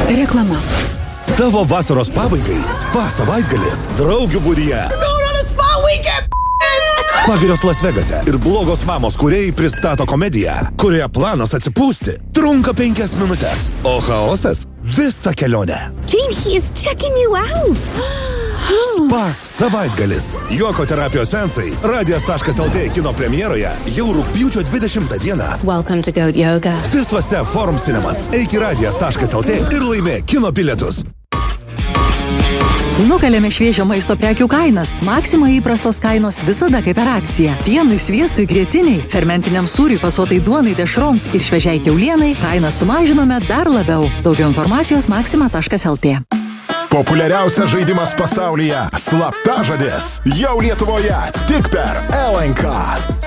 Reklama. Tavo vasaros pabaigai spa savaitgalis draugių būryje. Pagirios Las Vegase ir blogos mamos kūrėjai pristato komediją, kurioje planas atsipūsti trunka 5 minutės, o chaosas visą kelionę. Jane, he is checking you out. Spa savaitgalis. Juoko terapijos seansai Radijas.lt kino premjeroje jau rugpjūčio 20 dieną. Welcome to Goat Yoga. Visuose Forum Cinemas. Eik į Radijas.lt ir laimė kino bilietus. Nukalėme šviežio maisto prekių kainas. Maxima įprastos kainos visada kaip per akciją. Pienui, sviestui, grietiniai, fermentiniam sūriui, fasuotai duonai, dešroms ir šviežiai kiaulienai kainą sumažinome dar labiau. Daugiau informacijos maxima.lt. Populiariausias žaidimas pasaulyje – slaptažodis. Jau Lietuvoje tik per LNK.